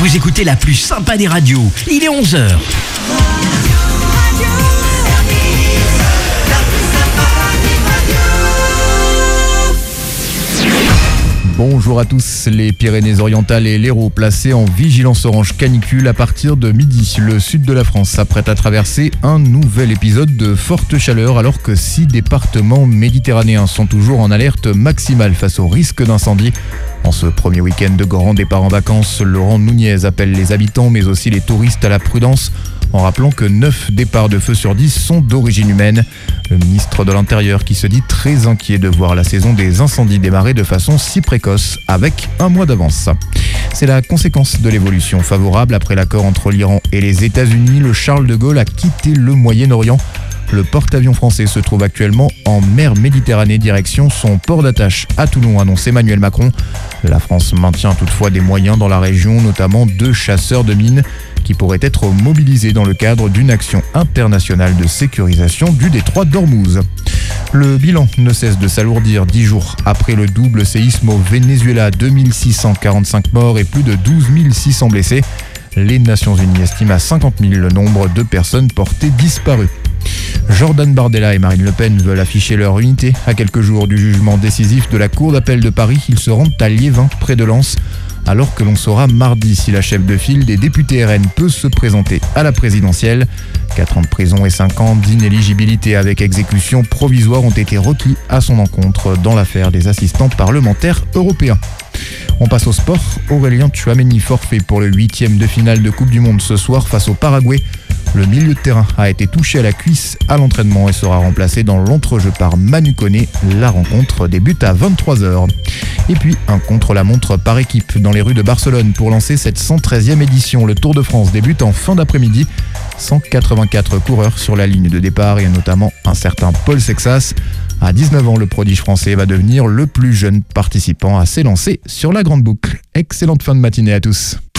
Vous écoutez la plus sympa des radios. Il est 11h. Bonjour à tous, les Pyrénées-Orientales et l'Hérault placés en vigilance orange canicule à partir de midi. Le sud de la France s'apprête à traverser un nouvel épisode de forte chaleur alors que 6 départements méditerranéens sont toujours en alerte maximale face au risque d'incendie. En ce premier week-end de grand départ en vacances, Laurent Nunez appelle les habitants mais aussi les touristes à la prudence en rappelant que 9 départs de feu sur 10 sont d'origine humaine. Le ministre de l'Intérieur qui se dit très inquiet de voir la saison des incendies démarrer de façon si précoce, avec un mois d'avance. C'est la conséquence de l'évolution favorable après l'accord entre l'Iran et les États-Unis. Le Charles de Gaulle a quitté le Moyen-Orient. Le porte-avions français se trouve actuellement en mer Méditerranée, direction son port d'attache à Toulon, annonce Emmanuel Macron. La France maintient toutefois des moyens dans la région, notamment 2 chasseurs de mines qui pourraient être mobilisés dans le cadre d'une action internationale de sécurisation du détroit d'Ormuz. Le bilan ne cesse de s'alourdir 10 jours après le double séisme au Venezuela, 2645 morts et plus de 12 600 blessés. Les Nations Unies estiment à 50 000 le nombre de personnes portées disparues. Jordan Bardella et Marine Le Pen veulent afficher leur unité. À quelques jours du jugement décisif de la Cour d'appel de Paris, ils se rendent à Liévin, près de Lens, alors que l'on saura mardi si la chef de file des députés RN peut se présenter à la présidentielle. 4 ans de prison et 5 ans d'inéligibilité avec exécution provisoire ont été requis à son encontre dans l'affaire des assistants parlementaires européens. On passe au sport. Aurélien Tchouaméni forfait pour le 8e de finale de Coupe du Monde ce soir face au Paraguay. Le milieu de terrain a été touché à la cuisse à l'entraînement et sera remplacé dans l'entrejeu par Manu Koné. La rencontre débute à 23h. Et puis un contre-la-montre par équipe dans les rues de Barcelone pour lancer cette 113e édition. Le Tour de France débute en fin d'après-midi. 184 coureurs sur la ligne de départ et notamment un certain Paul Sexas. À 19 ans, le prodige français va devenir le plus jeune participant à s'élancer sur la grande boucle. Excellente fin de matinée à tous.